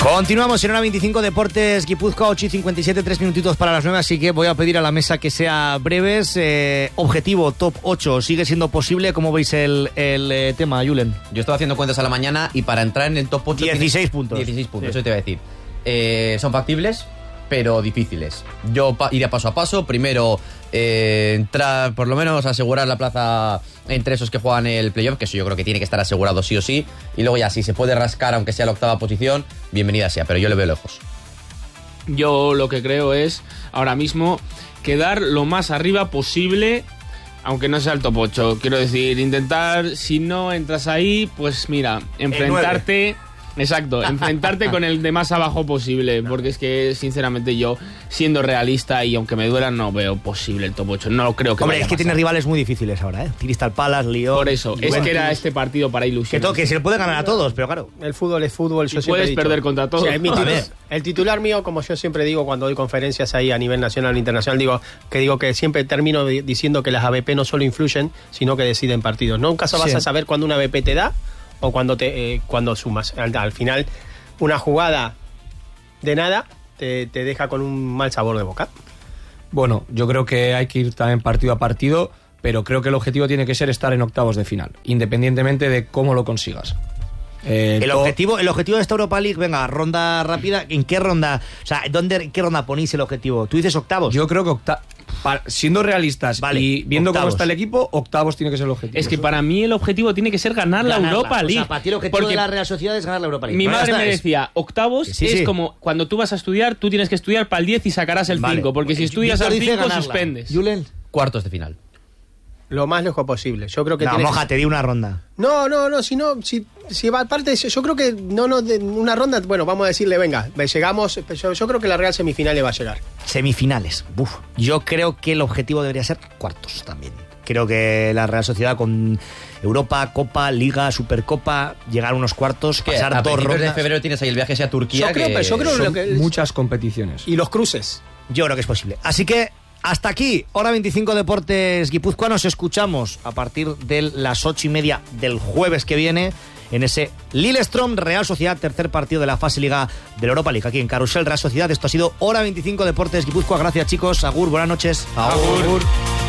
Continuamos en Hora 25 Deportes Guipúzcoa, 8:57, 3 minutitos para las 9, así que voy a pedir a la mesa que sea breves. Objetivo top 8, ¿sigue siendo posible? ¿Cómo veis el tema, Julen? Yo estaba haciendo cuentas a la mañana y para entrar en el top 8... 16 puntos. 16 puntos, sí. Eso te iba a decir. Son factibles, pero difíciles. Yo iré paso a paso. Primero, entrar, por lo menos asegurar la plaza entre esos que juegan el playoff, que eso yo creo que tiene que estar asegurado sí o sí. Y luego ya, si se puede rascar, aunque sea la octava posición, bienvenida sea, pero yo le veo lejos. Yo lo que creo es, ahora mismo, quedar lo más arriba posible, aunque no sea el top 8. Quiero decir, intentar, si no entras ahí, pues mira, enfrentarte... Exacto, enfrentarte con el de más abajo posible, porque es que, sinceramente, yo, siendo realista y aunque me duela, no veo posible el top 8. No creo que Hombre, vaya es que a pasar. tiene rivales muy difíciles ahora, ¿eh? Crystal Palace, Lyon... Por eso, Juventus, es que era este partido para ilusionar. que se le puede ganar a todos, pero claro. El fútbol es fútbol, yo Y siempre puedes he dicho. perder contra todos. O sea, el titular mío, como yo siempre digo cuando doy conferencias ahí a nivel nacional e internacional, digo que siempre termino diciendo que las ABP no solo influyen, sino que deciden partidos. Nunca vas a saber cuándo una ABP te da o cuando sumas. Al final, una jugada de nada te deja con un mal sabor de boca. Bueno, yo creo que hay que ir también partido a partido, pero creo que el objetivo tiene que ser estar en octavos de final, independientemente de cómo lo consigas. El objetivo de esta Europa League, venga, ronda rápida, ¿en qué ronda? O sea, ¿en qué ronda ponéis el objetivo? ¿Tú dices octavos? Yo creo que siendo realistas, vale, y viendo octavos. Cómo está el equipo, octavos tiene que ser el objetivo. Es que para mí el objetivo tiene que ser ganar la Europa League. O sea, para ti el objetivo de la Real Sociedad es ganar la Europa League. Mi madre está, me decía, octavos es como cuando tú vas a estudiar, tú tienes que estudiar para el 10 y sacarás el 5, porque si estudias al 5 suspendes. Julen, cuartos de final. Lo más lejos posible. Yo creo que te di una ronda. No, si va aparte, yo creo que de una ronda, bueno, vamos a decirle, venga, llegamos, yo creo que la Real semifinales va a llegar. Semifinales, yo creo que el objetivo debería ser cuartos también. Creo que la Real Sociedad con Europa, Copa, Liga, Supercopa, llegar a unos cuartos, pasar a 2 principios rondas. de febrero tienes ahí el viaje hacia Turquía. Yo creo son que muchas competiciones. Y los cruces. Yo creo que es posible. Así que hasta aquí, Hora 25 Deportes Guipúzcoa. Nos escuchamos a partir de las 8:30 del jueves que viene en ese Lillestrøm Real Sociedad, tercer partido de la fase Liga de la Europa League, aquí en Carrusel Real Sociedad. Esto ha sido Hora 25 Deportes Guipúzcoa. Gracias, chicos. Agur, buenas noches. Agur.